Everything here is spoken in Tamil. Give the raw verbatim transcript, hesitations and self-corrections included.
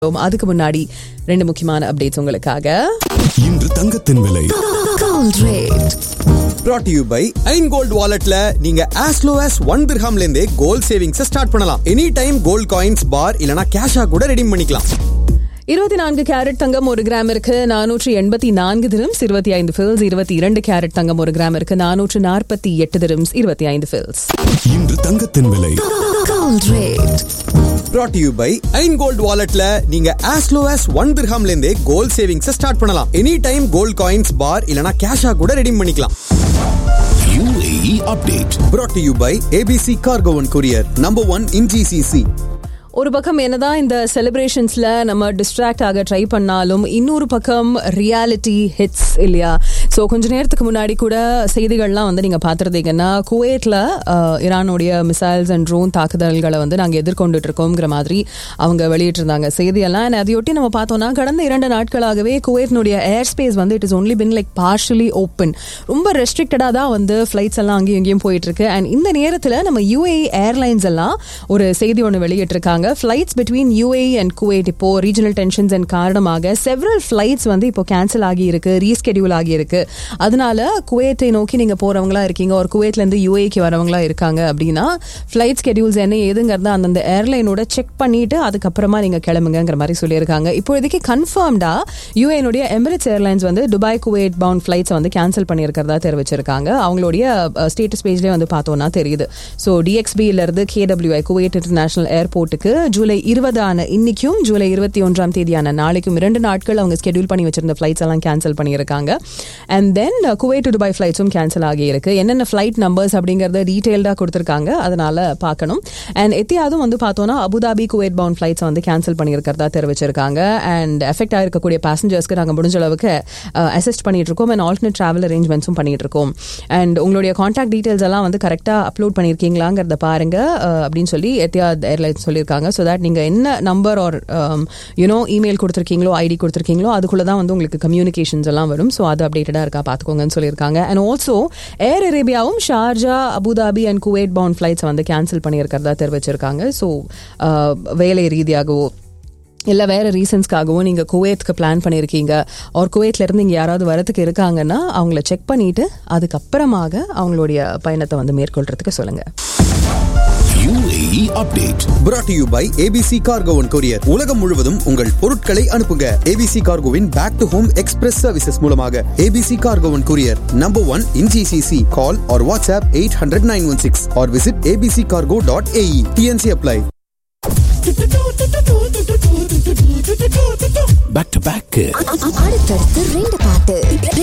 அதுக்கு முன்னாடி ரெண்டு முக்கியமான அப்டேட்ஸ் உங்களுக்காக. இன்று தங்கத்தின் விலை Gold rate. brought to you by Jan gold வாலெட்ல நீங்க as low as one dirhamல இருந்தே கோல்ட் சேவிங்ஸ் ஸ்டார்ட் பண்ணலாம். எனி டைம் கோல்ட் காயின்ஸ் பார் இல்லனா கேஷா கூட ரெடீம் பண்ணிக்கலாம். இருபத்தி நான்கு கேரட் தங்கம் ஒரு கிராமிற்கு நானூற்று எண்பத்தி நான்கு திரம்ஸ் இருபத்தி ஐந்து ஃபில்ஸ். இருபத்தி இரண்டு கேரட் தங்கம் ஒரு கிராமிற்கு நானூற்று நாற்பத்தி எட்டு திரம்ஸ் இருபத்தி ஐந்து ஃபில்ஸ். இன்று தங்கத்தின் விலை Gold rate. brought to you by Jan gold வாலெட்ல நீங்க as low as one dirhamல இருந்தே கோல்ட் சேவிங்ஸ் ஸ்டார்ட் பண்ணலாம். எனி டைம் கோல்ட் காயின்ஸ் பார் இல்லனா கேஷா கூட ரெடீம் பண்ணிக்கலாம். U A E update. brought to you by A B C Cargo and Courier, number one in G C C. ஒரு பக்கம் என்னதான் இந்த செலிப்ரேஷன்ஸ்ல நம்ம டிஸ்ட்ராக்ட் ஆக ட்ரை பண்ணாலும் இன்னொரு பக்கம் ரியாலிட்டி ஹிட்ஸ் இல்லையா? ஸோ கொஞ்ச நேரத்துக்கு முன்னாடி கூட செய்திகள்லாம் வந்து நீங்க பார்த்துருந்தீங்கன்னா குவைட்ல ஈரானுடைய மிசைல்ஸ் அண்ட் ட்ரோன் தாக்குதல்களை வந்து நாங்கள் எதிர்கொண்டுட்டு இருக்கோங்கிற மாதிரி அவங்க வெளியிட்டிருந்தாங்க செய்தியெல்லாம். அண்ட் அதையொட்டி நம்ம பார்த்தோம்னா கடந்த இரண்டு நாட்களாகவே குவைட்னுடைய ஏர் ஸ்பேஸ் வந்து it is only been like partially open. ரொம்ப ரெஸ்ட்ரிக்டடாக தான் வந்து ஃபிளைட்ஸ் எல்லாம் அங்கேயும் இங்கேயும் போயிட்டு இருக்கு. அண்ட் இந்த நேரத்தில் நம்ம யூஏஇ ஏர்லைன்ஸ் எல்லாம் ஒரு செய்தி ஒன்று வெளியிட்டிருக்காங்க. Flights between U A E and Kuwait இப்போ regional tensions and காரணமாக several flights வந்து இப்போ கேன்சல் ஆகி இருக்கு, ரீஸ்கெடியூல் ஆகி இருக்கு. அதனால குவைத்தை நோக்கி நீங்க போறவங்களா இருக்கீங்க ஒரு குவைட்ல இருந்து யூஏக்கு வரவங்களா இருக்காங்க அப்படின்னா ஃபிளைட் ஸ்கெடியூல்ஸ் என்ன ஏதுங்கிறத அந்தந்த ஏர்லைனோட செக் பண்ணிட்டு அதுக்கப்புறமா நீங்க கிளம்புங்கிற மாதிரி சொல்லியிருக்காங்க. இப்போதைக்கு கன்ஃபார்ம்டா யூஏனுடைய எமிரேட்ஸ் ஏர்லைன்ஸ் வந்து துபாய் குவைட் பவுண்ட் ஃபிளைட்ஸ் வந்து கேன்சல் பண்ணியிருக்கிறதா தெரிவிச்சிருக்காங்க. அவங்களுடைய ஸ்டேட்டஸ் பேஜ்லேயே வந்து பார்த்தோம்னா தெரியுது. ஸோ டிஎக்ஸ்பியில இருந்து கேடபிள்யூஐ குவைட் இன்டர்நேஷனல் ஏர்போர்ட்டுக்கு ஜூலை இருபதான இன்னைக்கும் ஜூலை இருபத்தி ஒன்றாம் தேதியான நாளைக்கும் இரண்டு நாட்கள் அவங்க ஸ்கெடியூல் பண்ணி வச்சிருந்த ஃபிளைட்ஸ் எல்லாம் கேன்சல் பண்ணியிருக்காங்க. And then quite to Dubai ஃபிளைட்ஸும் cancel ஆகி இருக்கு. என்னென்ன ஃபிளைட் நம்பர்ஸ் அப்படிங்கறத டீடைல்டா கொடுத்திருக்காங்க, அதனால பார்க்கணும். அண்ட் எத்தியாதும் வந்து பார்த்தோம்னா அபுதாபி குவைட் பவுண்ட் ஃபிளைட்ஸ் வந்து கேன்சல் பண்ணியிருக்கிறதா தெரிவிச்சிருக்காங்க. அண்ட் எஃபெக்ட் ஆயிருக்கக்கூடிய பேசஞ்சர்ஸ்க்கு நாங்கள் முடிஞ்ச அளவுக்கு அசிஸ்ட் பண்ணிட்டு இருக்கோம் அண்ட் ஆல்டர்னேட் டிராவல் அரேஞ்ச்மெண்ட்ஸும் பண்ணிட்டு இருக்கோம். அண்ட் உங்களுடைய கான்டாக்ட் டீடைல்ஸ் எல்லாம் வந்து கரெக்டா அப்லோட் பண்ணிருக்கீங்களாங்கிறத பாருங்க அப்படின்னு சொல்லி எத்தியாத் ஏர்லைன்ஸ் சொல்லியிருக்காங்க. ஸோ தட் நீங்கள் என்ன number R you know email கொடுத்துருக்கீங்களோ ID கொடுத்துருக்கீங்களோ அதுக்குள்ளே தான் வந்து உங்களுக்கு கம்யூனிகேஷன்ஸ் எல்லாம் வரும். ஸோ அது அப்டேட்டடாக இருக்கா பார்த்துக்கோங்கன்னு சொல்லியிருக்காங்க. And also air அரேபியாவும் Sharjah Abu Dhabi and quite bound flights வந்து கேன்சல் பண்ணியிருக்கிறதா தெரிவிச்சிருக்காங்க. ஸோ வேலை ரீதியாகவோ இல்லை வேறு ரீசன்ஸ்க்காகவும் நீங்கள் குவைத்துக்கு பிளான் பண்ணியிருக்கீங்க ஒரு குவைட்லேருந்து இங்கே யாராவது வரத்துக்கு இருக்காங்கன்னா அவங்கள செக் பண்ணிவிட்டு அதுக்கப்புறமாக அவங்களுடைய பயணத்தை வந்து மேற்கொள்றதுக்கு சொல்லுங்கள். U A E update. brought to you by A B C Cargo and Courier. உலகம் முழுவதும் உங்கள் பொருட்களை அனுப்புங்க A B C Cargoவின் back to home express services மூலமாக. A B C Cargo and Courier, number one in G C C. Call or WhatsApp eight hundred nine one six or visit a b c cargo dot a e. T N C apply. Back to back. அடுத்தடுத்து ரெண்டு பாட்டு.